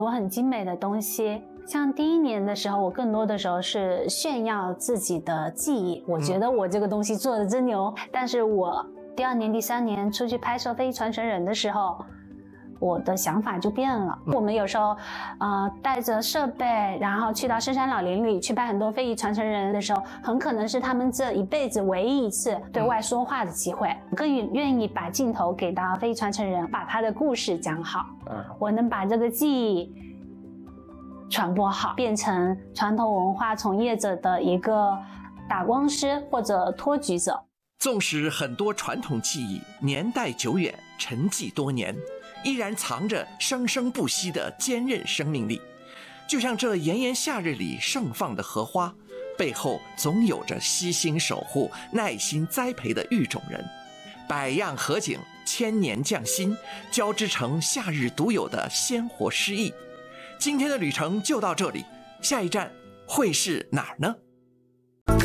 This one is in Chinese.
我很精美的东西。像第一年的时候，我更多的时候是炫耀自己的技艺，我觉得我这个东西做的真牛。但是我第2年、第3年出去拍摄非遗传承人的时候，我的想法就变了。我们有时候带着设备，然后去到深山老林里去拍很多非遗传承人的时候，很可能是他们这一辈子唯一一次对外说话的机会。更愿意把镜头给到非遗传承人，把他的故事讲好。我能把这个技艺传播好，变成传统文化从业者的一个打光师或者托举者。 纵使很多传统技艺年代久远，沉寂多年，依然藏着生生不息的坚韧生命力。就像这炎炎夏日里盛放的荷花，背后总有着悉心守护、耐心栽培的育种人。百样荷景，千年匠心，交织成夏日独有的鲜活诗意。今天的旅程就到这里，下一站会是哪儿呢？